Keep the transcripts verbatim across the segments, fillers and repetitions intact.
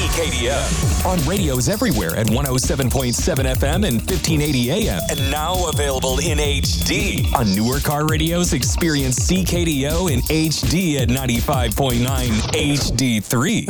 K D O. On radios everywhere at one oh seven point seven F M and fifteen eighty A M. And now available in H D. On newer car radios, experience C K D O in H D at ninety-five point nine H D three.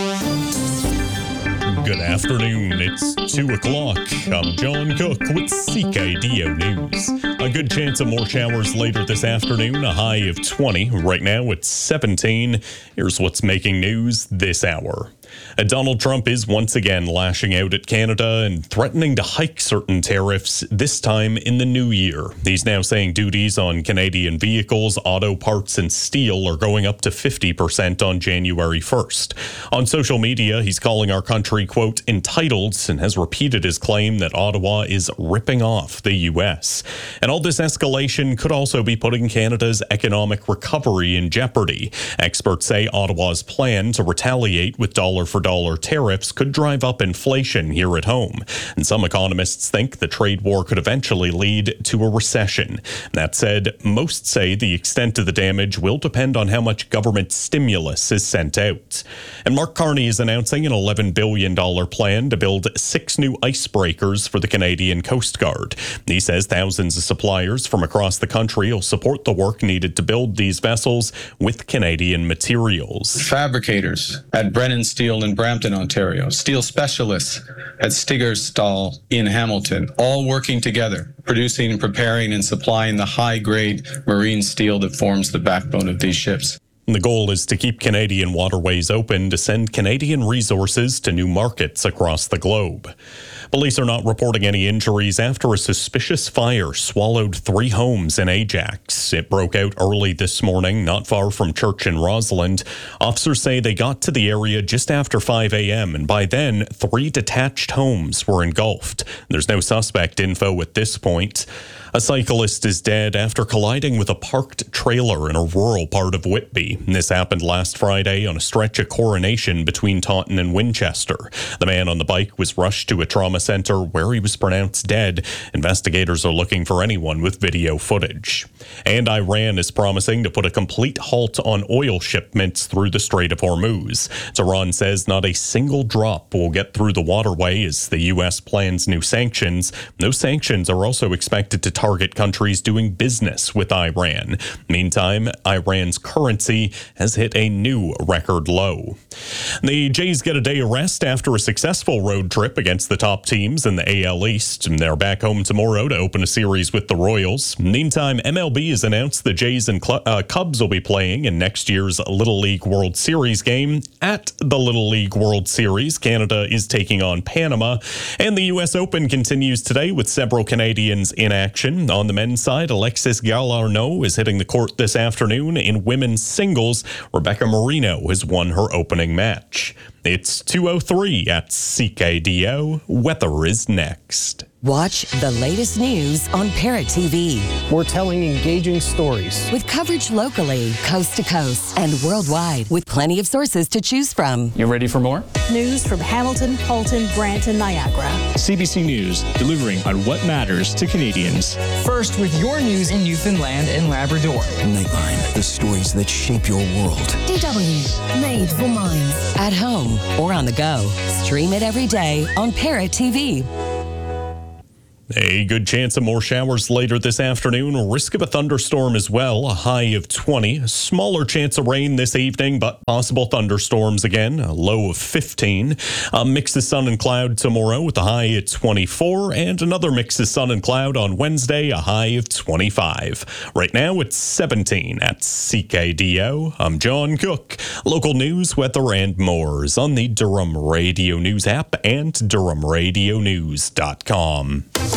Good afternoon. It's two o'clock. I'm John Cook with C K D O News. A good chance of more showers later this afternoon, a high of twenty. Right now it's seventeen. Here's what's making news this hour. Uh, Donald Trump is once again lashing out at Canada and threatening to hike certain tariffs, this time in the new year. He's now saying duties on Canadian vehicles, auto parts, and steel are going up to fifty percent on January first. On social media, he's calling our country, quote, entitled, and has repeated his claim that Ottawa is ripping off the U S. And all this escalation could also be putting Canada's economic recovery in jeopardy. Experts say Ottawa's plan to retaliate with dollar for dollar tariffs could drive up inflation here at home. And some economists think the trade war could eventually lead to a recession. That said, most say the extent of the damage will depend on how much government stimulus is sent out. And Mark Carney is announcing an eleven billion dollars plan to build six new icebreakers for the Canadian Coast Guard. He says thousands of suppliers from across the country will support the work needed to build these vessels with Canadian materials. Fabricators at Brennan Steel in Brampton, Ontario, steel specialists at Stigerstal in Hamilton, all working together, producing and preparing and supplying the high-grade marine steel that forms the backbone of these ships. The goal is to keep Canadian waterways open to send Canadian resources to new markets across the globe. Police are not reporting any injuries after a suspicious fire swallowed three homes in Ajax. It broke out early this morning, not far from Church in Rossland. Officers say they got to the area just after five a.m., and by then, three detached homes were engulfed. There's no suspect info at this point. A cyclist is dead after colliding with a parked trailer in a rural part of Whitby. This happened last Friday on a stretch of Coronation between Taunton and Winchester. The man on the bike was rushed to a trauma center where he was pronounced dead. Investigators are looking for anyone with video footage. And Iran is promising to put a complete halt on oil shipments through the Strait of Hormuz. Tehran says not a single drop will get through the waterway as the U S plans new sanctions. Those sanctions are also expected to target countries doing business with Iran. Meantime, Iran's currency has hit a new record low. The Jays get a day of rest after a successful road trip against the top teams in the A L East. They're back home tomorrow to open a series with the Royals. Meantime, M L B has announced the Jays and Cl- uh, Cubs will be playing in next year's Little League World Series game. At the Little League World Series, Canada is taking on Panama, and the U S Open continues today with several Canadians in action. On the men's side, Alexis Galarneau is hitting the court this afternoon. In women's singles, Rebecca Marino has won her opening match. It's two oh three at C K D O. Weather is next. Watch the latest news on Parrot T V. We're telling engaging stories. With coverage locally, coast to coast, and worldwide, with plenty of sources to choose from. You ready for more? News from Hamilton, Halton, Brant, and Niagara. C B C News, delivering on what matters to Canadians. First with your news in Newfoundland and Labrador. Nightline, the stories that shape your world. D W, made for minds. At home or on the go. Stream it every day on Parrot T V. A good chance of more showers later this afternoon. Risk of a thunderstorm as well. A high of twenty. A smaller chance of rain this evening, but possible thunderstorms again. A low of fifteen. A mix of sun and cloud tomorrow with a high at twenty-four. And another mix of sun and cloud on Wednesday. A high of twenty-five. Right now it's seventeen at C K D O. I'm John Cook. Local news, weather, and more is on the Durham Radio News app and durham radio news dot com.